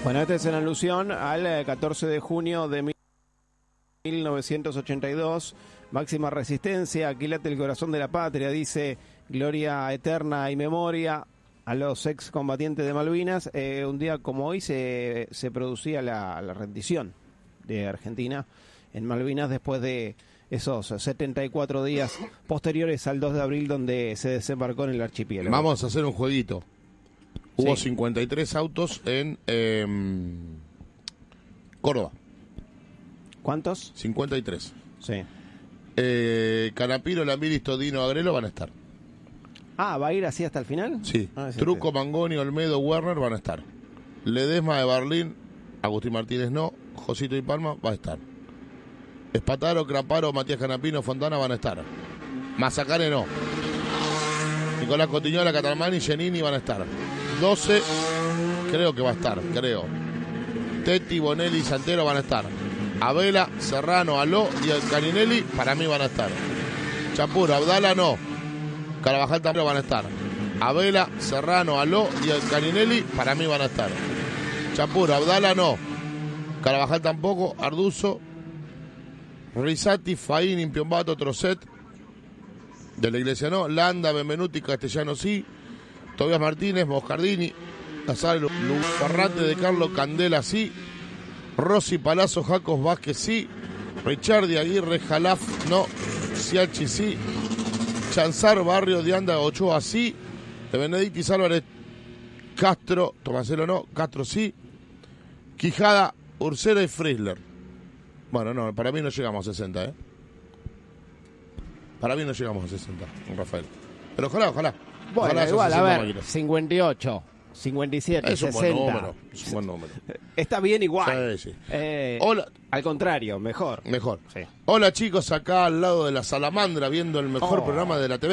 Bueno, esta es en alusión al 14 de junio de 1982. Máxima resistencia, aquí late el corazón de la patria, dice gloria eterna y memoria a los excombatientes de Malvinas. Un día como hoy se producía la rendición de Argentina en Malvinas después de esos 74 días posteriores al 2 de abril donde se desembarcó en el archipiélago. Vamos a hacer un jueguito. Hubo Sí. 53 autos en Córdoba. ¿Cuántos? 53. Sí. Canapino, Lamiris, Todino, Agrelo van a estar. Ah, ¿va a ir así hasta el final? Sí. Ah, sí, Truco, Mangoni, Olmedo, Werner van a estar. Ledesma de Berlín, Agustín Martínez no, Josito y Palma va a estar. Espataro, Craparo, Matías Canapino, Fontana van a estar. Mazacane no. Nicolás Cotiñola, Catalmani, Genini van a estar. 12, creo que va a estar, creo. Tetti, Bonelli y Santero van a estar. Abela, Serrano, Aló y Caninelli para mí van a estar. Chapur, Abdala no. Carabajal tampoco van a estar. Abela, Serrano, Aló y Caninelli para mí van a estar. Chapur, Abdala no. Carabajal tampoco. Arduzo, Risati, Faín, Impiombato, Trocet. De la Iglesia no. Landa, Benvenuti, Castellano sí. Tobias Martínez, Moscardini, Nazario, Ferrante de Carlos, Candela sí. Rossi, Palazzo, Jacos, Vázquez sí. Richardi, Aguirre, Jalaf no. Siachi sí. Chanzar, Barrio, Dianda, Ochoa sí. De Benedictis, Álvarez, Castro, Tomaselo no. Castro sí. Quijada, Ursera y Frizzler. Bueno, no, para mí no llegamos a 60, ¿eh? Para mí no llegamos a 60, Rafael. Pero ojalá. Bueno, Ojalá igual, a ver, máquinas. 58, 57, Es un 60. buen número. Es un buen número. Está bien igual. Sí. Hola. Al contrario, mejor. Mejor. Sí. Hola chicos, acá al lado de la Salamandra viendo el mejor Oh. programa de la TV.